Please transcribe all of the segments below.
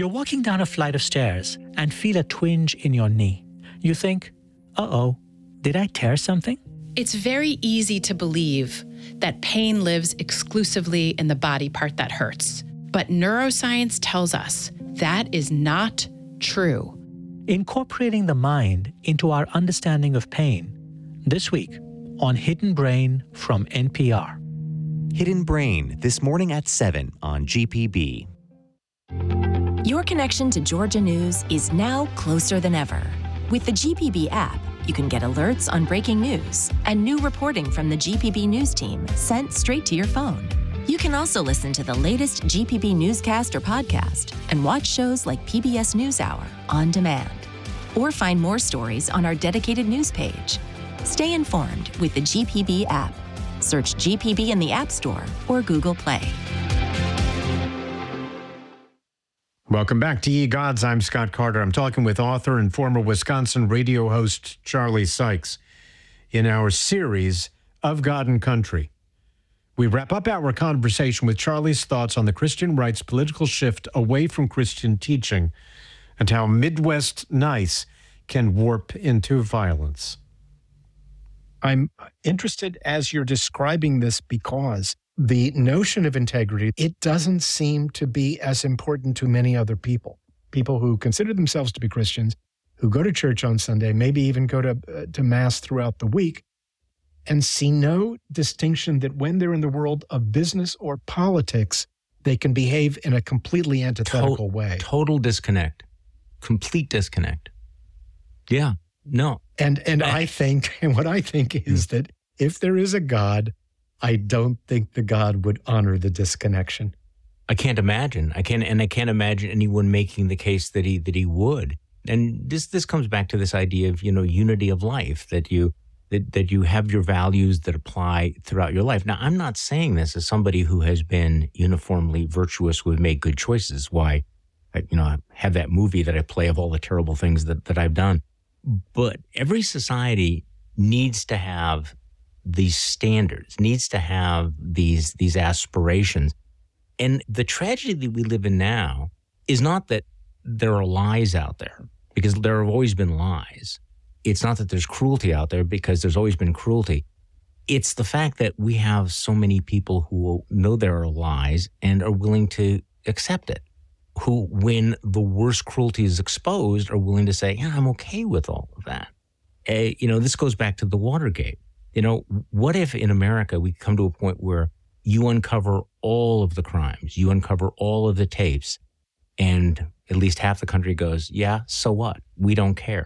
You're walking down a flight of stairs and feel a twinge in your knee. You think, uh-oh, did I tear something? It's very easy to believe that pain lives exclusively in the body part that hurts. But neuroscience tells us that is not true. Incorporating the mind into our understanding of pain. This week on Hidden Brain from NPR. Hidden Brain, this morning at 7 on GPB. Your connection to Georgia news is now closer than ever. With the GPB app, you can get alerts on breaking news and new reporting from the GPB News team sent straight to your phone. You can also listen to the latest GPB newscast or podcast and watch shows like PBS NewsHour on demand. Or find more stories on our dedicated news page. Stay informed with the GPB app. Search GPB in the App Store or Google Play. Welcome back to Ye Gods. I'm Scott Carter. I'm talking with author and former Wisconsin radio host Charlie Sykes in our series of God and Country. We wrap up our conversation with Charlie's thoughts on the Christian right's political shift away from Christian teaching and how Midwest nice can warp into violence. I'm interested as you're describing this because the notion of integrity, it doesn't seem to be as important to many other people. People who consider themselves to be Christians, who go to church on Sunday, maybe even go to Mass throughout the week, and see no distinction that when they're in the world of business or politics, they can behave in a completely antithetical way. Total disconnect. Complete disconnect. Yeah. No. And I think, and what I think is that if there is a God, I don't think the God would honor the disconnection. I can't imagine. I can't imagine anyone making the case that he would. And this comes back to this idea of, unity of life, that you have your values that apply throughout your life. Now, I'm not saying this as somebody who has been uniformly virtuous, who have made good choices. Why, I have that movie that I play of all the terrible things that I've done. But every society needs to have these standards, needs to have these aspirations. And the tragedy that we live in now is not that there are lies out there, because there have always been lies. It's not that there's cruelty out there, because there's always been cruelty. It's the fact that we have so many people who know there are lies and are willing to accept it, who, when the worst cruelty is exposed, are willing to say, yeah, I'm okay with all of that. This goes back to the Watergate. What if in America we come to a point where you uncover all of the crimes, you uncover all of the tapes, and at least half the country goes, yeah, so what? We don't care.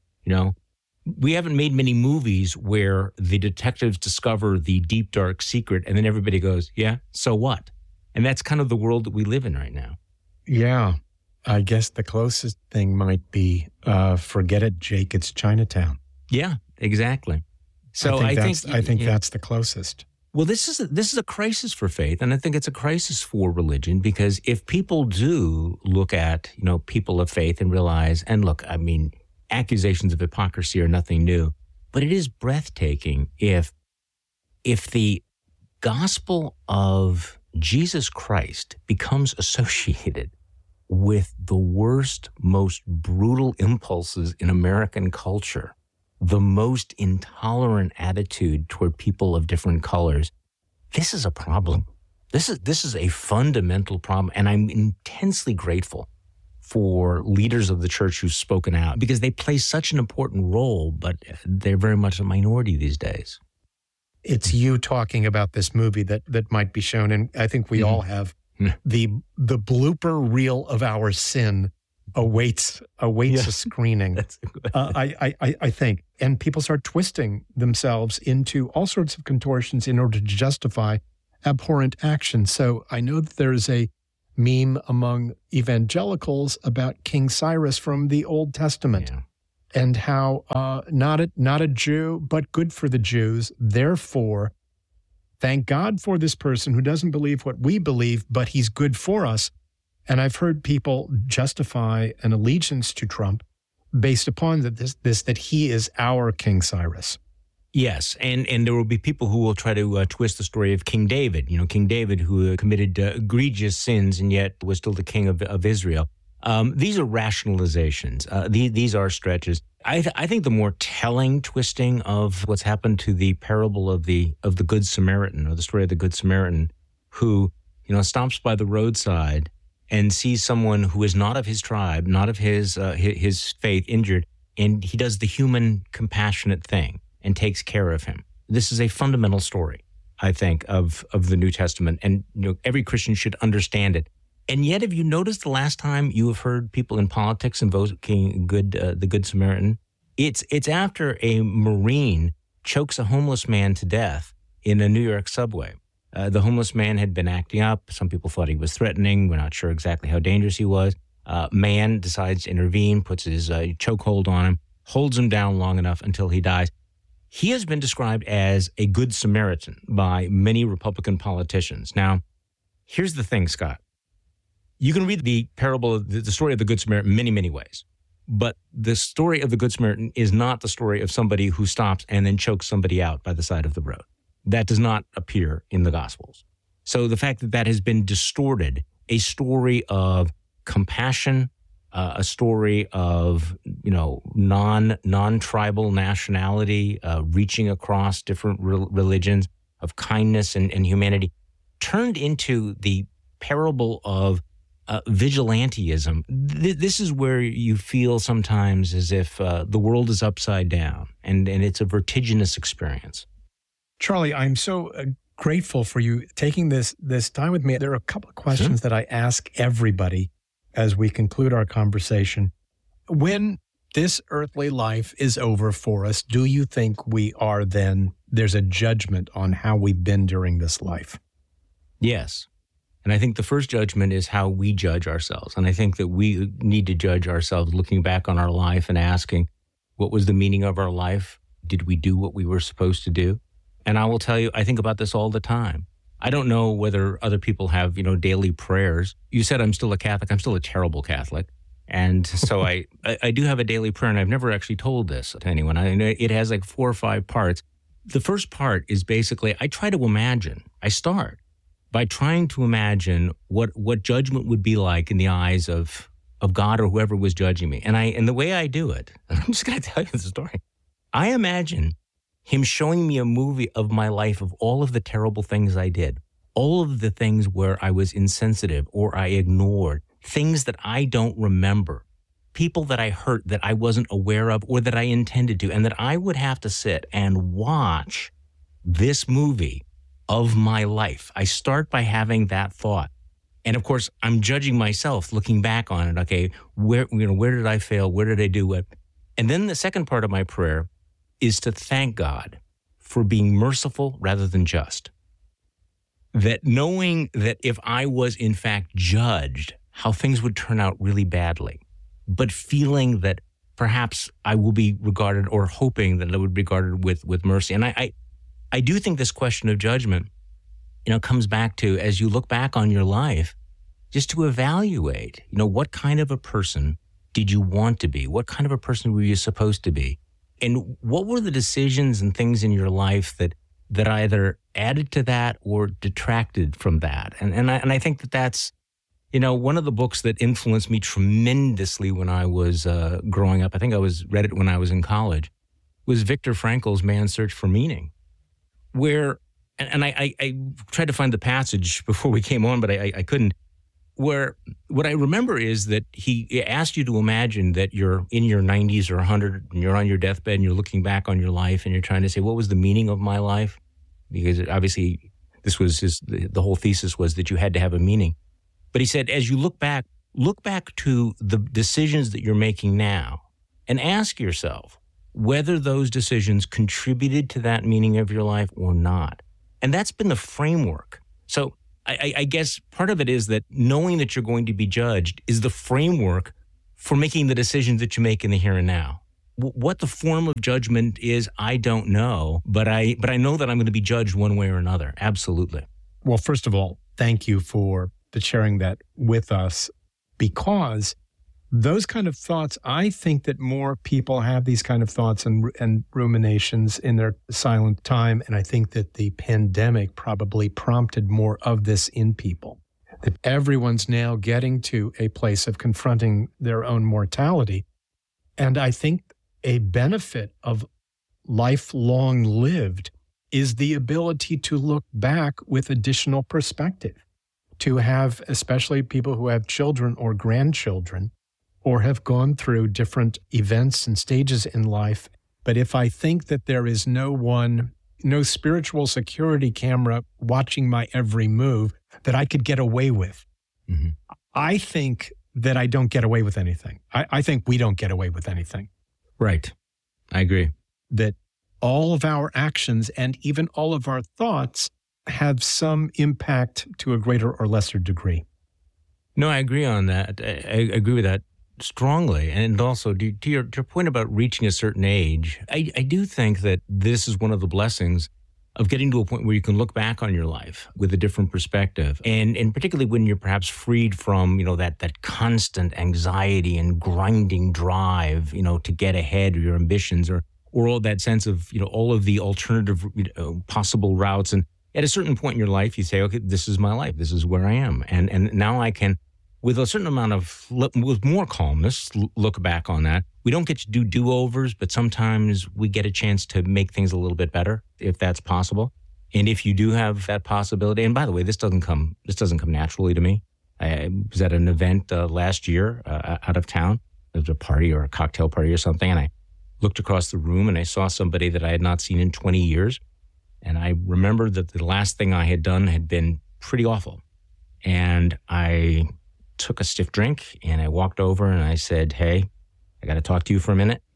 We haven't made many movies where the detectives discover the deep, dark secret, and then everybody goes, yeah, so what? And that's kind of the world that we live in right now. Yeah, I guess the closest thing might be forget it, Jake, it's Chinatown. Yeah, exactly. So I think that's the closest. Well, this is a crisis for faith, and I think it's a crisis for religion, because if people do look at, people of faith and realize, and look, I mean, accusations of hypocrisy are nothing new, but it is breathtaking if the gospel of Jesus Christ becomes associated with the worst, most brutal impulses in American culture, the most intolerant attitude toward people of different colors. This is a problem. This is a fundamental problem, and I'm intensely grateful for leaders of the church who've spoken out, because they play such an important role, but they're very much a minority these days. It's you talking about this movie that might be shown, and I think we all have the blooper reel of our sin awaits a screening. I think, and people start twisting themselves into all sorts of contortions in order to justify abhorrent action. So I know that there is a meme among evangelicals about King Cyrus from the Old Testament, and how not a Jew, but good for the Jews. Therefore, thank God for this person who doesn't believe what we believe, but he's good for us. And I've heard people justify an allegiance to Trump based upon that he is our King Cyrus. Yes, and there will be people who will try to twist the story of King David. King David, who committed egregious sins and yet was still the king of Israel. These are rationalizations. These are stretches. I think the more telling twisting of what's happened to the parable of the Good Samaritan, or the story of the Good Samaritan, who stops by the roadside and sees someone who is not of his tribe, not of his faith, injured, and he does the human compassionate thing and takes care of him. This is a fundamental story, I think, of the New Testament, and every Christian should understand it. And yet, have you noticed the last time you have heard people in politics invoking the Good Samaritan? It's after a Marine chokes a homeless man to death in a New York subway. The homeless man had been acting up. Some people thought he was threatening. We're not sure exactly how dangerous he was. Man decides to intervene, puts his chokehold on him, holds him down long enough until he dies. He has been described as a Good Samaritan by many Republican politicians. Now, here's the thing, Scott. You can read the parable, the story of the Good Samaritan many, many ways. But the story of the Good Samaritan is not the story of somebody who stops and then chokes somebody out by the side of the road. That does not appear in the Gospels. So the fact that that has been distorted, a story of compassion, a story of, non-tribal nationality, reaching across different religions, of kindness and humanity, turned into the parable of vigilantism. This is where you feel sometimes as if the world is upside down, and it's a vertiginous experience. Charlie, I'm so grateful for you taking this time with me. There are a couple of questions that I ask everybody as we conclude our conversation. When this earthly life is over for us, do you think there's a judgment on how we've been during this life? Yes. And I think the first judgment is how we judge ourselves. And I think that we need to judge ourselves looking back on our life and asking, what was the meaning of our life? Did we do what we were supposed to do? And I will tell you, I think about this all the time. I don't know whether other people have, daily prayers. You said I'm still a Catholic. I'm still a terrible Catholic. And so I do have a daily prayer, and I've never actually told this to anyone. I know it has like 4 or 5 parts. The first part is basically, I try to imagine. I start by trying to imagine what judgment would be like in the eyes of God or whoever was judging me. And the way I do it, I'm just going to tell you the story. I imagine him showing me a movie of my life, of all of the terrible things I did, all of the things where I was insensitive or I ignored, things that I don't remember, people that I hurt that I wasn't aware of or that I intended to, and that I would have to sit and watch this movie of my life. I start by having that thought. And of course, I'm judging myself, looking back on it. Okay, where did I fail? Where did I do what? And then the second part of my prayer is to thank God for being merciful rather than just. That knowing that if I was in fact judged, how things would turn out really badly, but feeling that perhaps I will be regarded, or hoping that I would be regarded with mercy. And I do think this question of judgment, comes back to, as you look back on your life, just to evaluate, what kind of a person did you want to be? What kind of a person were you supposed to be? And what were the decisions and things in your life that either added to that or detracted from that? And I think that's, one of the books that influenced me tremendously when I was growing up, I think read it when I was in college, was Viktor Frankl's Man's Search for Meaning, where, and I tried to find the passage before we came on, but I couldn't, where what I remember is that he asked you to imagine that you're in your 90s or 100 and you're on your deathbed and you're looking back on your life and you're trying to say, what was the meaning of my life? Because obviously this was the whole thesis was that you had to have a meaning. But he said, as you look back to the decisions that you're making now and ask yourself whether those decisions contributed to that meaning of your life or not. And that's been the framework. So I guess part of it is that knowing that you're going to be judged is the framework for making the decisions that you make in the here and now. What the form of judgment is, I don't know, but I know that I'm going to be judged one way or another. Absolutely. Well, first of all, thank you for sharing that with us, because those kind of thoughts, I think that more people have these kind of thoughts and ruminations in their silent time. And I think that the pandemic probably prompted more of this in people. that everyone's now getting to a place of confronting their own mortality. And I think a benefit of lifelong lived is the ability to look back with additional perspective, to have, especially people who have children or grandchildren, or have gone through different events and stages in life. But if I think that there is no spiritual security camera watching my every move that I could get away with, I think that I don't get away with anything. I think we don't get away with anything. Right. I agree. That all of our actions and even all of our thoughts have some impact to a greater or lesser degree. No, I agree on that. I agree with that strongly. And also, to your point about reaching a certain age, I do think that this is one of the blessings of getting to a point where you can look back on your life with a different perspective. And particularly when you're perhaps freed from, that constant anxiety and grinding drive, to get ahead of your ambitions or all that sense of, all of the alternative possible routes. And at a certain point in your life, you say, okay, this is my life. This is where I am. And now I can, with a certain amount of, with more calmness, look back on that. We don't get to do do-overs, but sometimes we get a chance to make things a little bit better, if that's possible. And if you do have that possibility, and by the way, this doesn't come naturally to me. I was at an event last year out of town. There was a party or a cocktail party or something, and I looked across the room and I saw somebody that I had not seen in 20 years. And I remembered that the last thing I had done had been pretty awful. And I took a stiff drink and I walked over and I said, hey, I got to talk to you for a minute.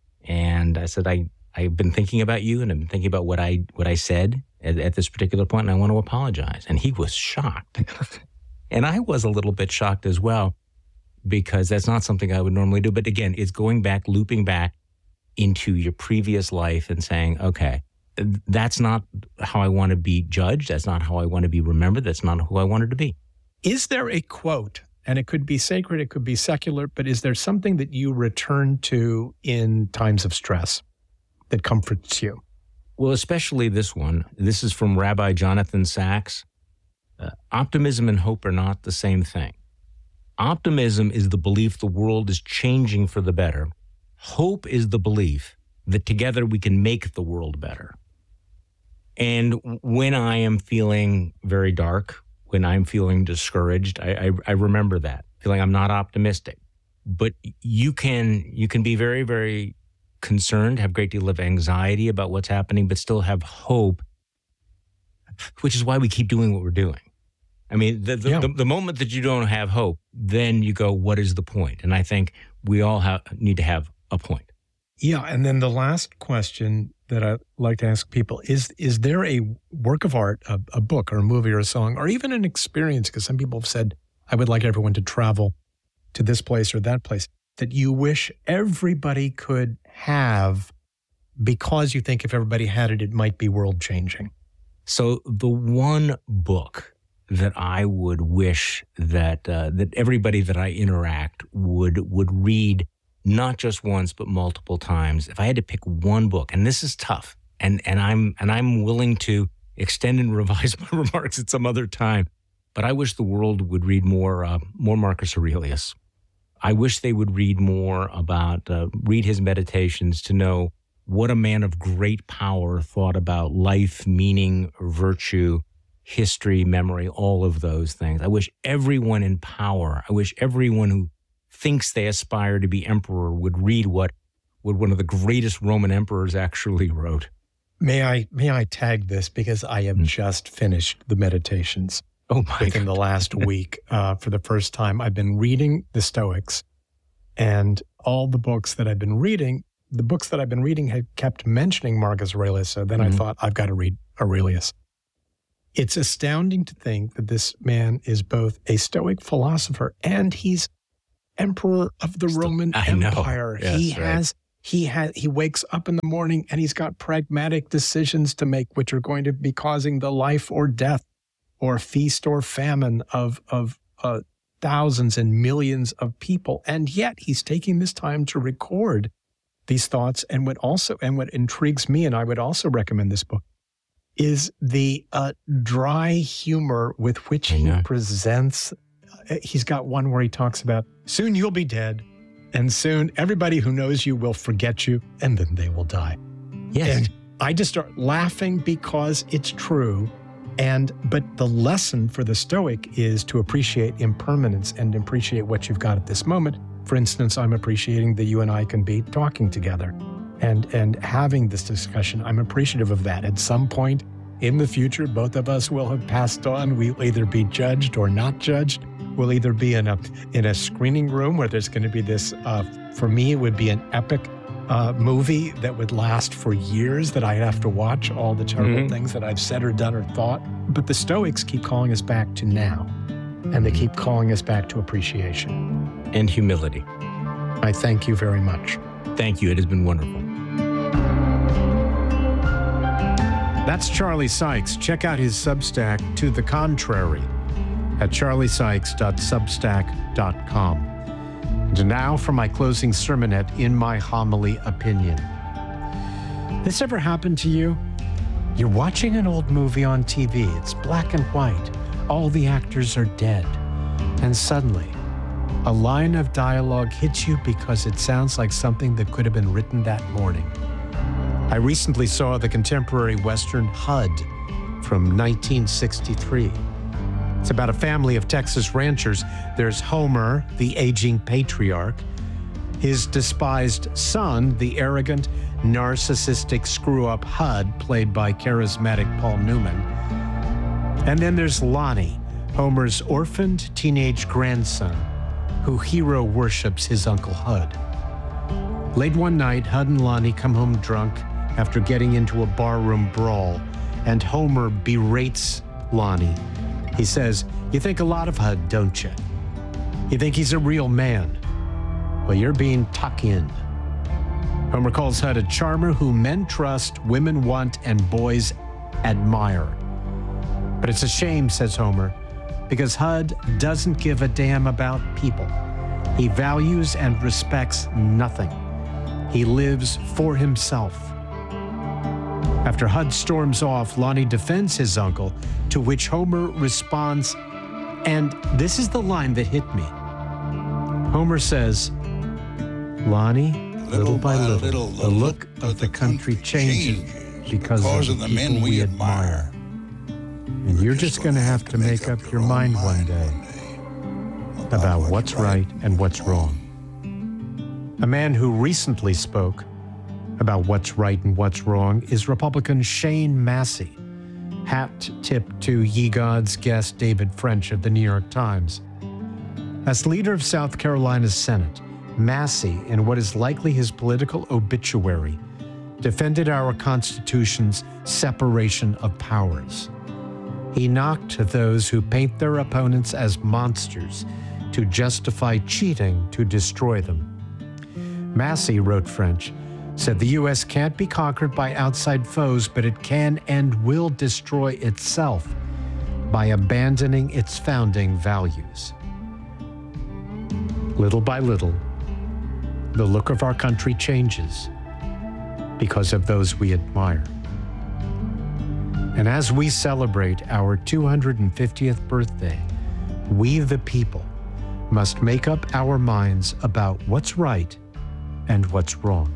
And I said, I've been thinking about you and I've been thinking about what I said at this particular point, and I want to apologize. And he was shocked. And I was a little bit shocked as well, because that's not something I would normally do. But again, it's going back, looping back into your previous life and saying, okay, that's not how I want to be judged. That's not how I want to be remembered. That's not who I wanted to be. Is there a quote, and it could be sacred, it could be secular, but is there something that you return to in times of stress that comforts you? Well, especially this one. This is from Rabbi Jonathan Sacks. Optimism and hope are not the same thing. Optimism is the belief the world is changing for the better. Hope is the belief that together we can make the world better. And when I am feeling very dark, when I'm feeling discouraged, I remember that, feeling I'm not optimistic. But you can be very, very concerned, have a great deal of anxiety about what's happening, but still have hope, which is why we keep doing what we're doing. I mean, the moment that you don't have hope, then you go, what is the point? And I think we all need to have a point. Yeah, and then the last question that I like to ask people is there a work of art, a book or a movie or a song, or even an experience, because some people have said, I would like everyone to travel to this place or that place, that you wish everybody could have because you think if everybody had it, it might be world-changing? So the one book that I would wish that everybody that I interact would read, not just once, but multiple times. If I had to pick one book, and this is tough, and I'm willing to extend and revise my remarks at some other time, but I wish the world would read more Marcus Aurelius. I wish they would read more about, read his meditations to know what a man of great power thought about life, meaning, virtue, history, memory, all of those things. I wish everyone in power, I wish everyone who thinks they aspire to be emperor would read what one of the greatest Roman emperors actually wrote. May I tag this, because I have just finished the Meditations. Within the last week, for the first time. I've been reading the Stoics, and all the books that I've been reading, had kept mentioning Marcus Aurelius. So then I thought, I've got to read Aurelius. It's astounding to think that this man is both a Stoic philosopher and he's emperor of the Roman Empire. Yes, He wakes up in the morning and he's got pragmatic decisions to make, which are going to be causing the life or death or feast or famine of thousands and millions of people. And yet he's taking this time to record these thoughts. And what intrigues me, and I would also recommend this book, is the dry humor with which he presents. He's got one where he talks about, soon you'll be dead, and soon everybody who knows you will forget you, and then they will die. Yes. And I just start laughing because it's true. But the lesson for the Stoic is to appreciate impermanence and appreciate what you've got at this moment. For instance, I'm appreciating that you and I can be talking together and having this discussion. I'm appreciative of that. At some point in the future, both of us will have passed on. We'll either be judged or not judged. We'll either be in a screening room where there's going to be this, for me, it would be an epic movie that would last for years, that I'd have to watch all the terrible things that I've said or done or thought. But the Stoics keep calling us back to now, and they keep calling us back to appreciation. And humility. I thank you very much. Thank you. It has been wonderful. That's Charlie Sykes. Check out his Substack, To the Contrary, at charliesykes.substack.com. And now for my closing sermonette, In My Homily Opinion. This ever happened to you? You're watching an old movie on TV. It's black and white. All the actors are dead. And suddenly, a line of dialogue hits you because it sounds like something that could have been written that morning. I recently saw the contemporary Western HUD from 1963. It's about a family of Texas ranchers. There's Homer, the aging patriarch, his despised son, the arrogant, narcissistic screw-up HUD, played by charismatic Paul Newman. And then there's Lonnie, Homer's orphaned teenage grandson, who hero worships his Uncle HUD. Late one night, HUD and Lonnie come home drunk after getting into a barroom brawl, and Homer berates Lonnie. He says, "You think a lot of HUD, don't you? You think he's a real man? Well, you're being tucked in." Homer calls HUD a charmer who men trust, women want, and boys admire. But it's a shame, says Homer, because HUD doesn't give a damn about people. He values and respects nothing. He lives for himself. After HUD storms off, Lonnie defends his uncle, to which Homer responds, and this is the line that hit me. Homer says, "Lonnie, little by little, the look of the country changes because of the men we admire. And you're just going to have to make up your mind one day about what's right and what's wrong." A man who recently spoke about what's right and what's wrong is Republican Shane Massey. Hat tip to Ye Gods guest David French of the New York Times. As leader of South Carolina's Senate, Massey, in what is likely his political obituary, defended our Constitution's separation of powers. He knocked those who paint their opponents as monsters to justify cheating to destroy them. Massey, wrote French, said the U.S. can't be conquered by outside foes, but it can and will destroy itself by abandoning its founding values. Little by little, the look of our country changes because of those we admire. And as we celebrate our 250th birthday, we the people must make up our minds about what's right and what's wrong.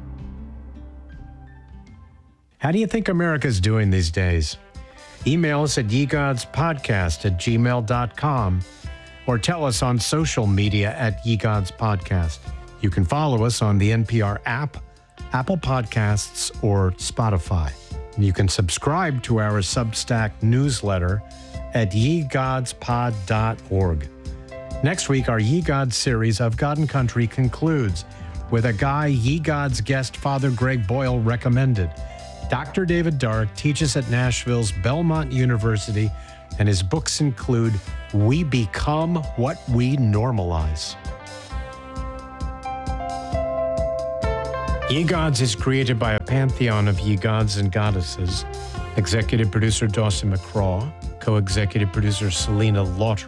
How do you think America's doing these days? Email us at yegodspodcast@gmail.com or tell us on social media at yegodspodcast. You can follow us on the NPR app, Apple Podcasts, or Spotify. You can subscribe to our Substack newsletter at yegodspod.org. Next week, our Ye Gods series of God and Country concludes with a guy Ye Gods guest Father Greg Boyle recommended. Dr. David Dark teaches at Nashville's Belmont University, and his books include We Become What We Normalize. Ye Gods is created by a pantheon of ye gods and goddesses. Executive producer Dawson McCraw, co-executive producer Selena Laughter.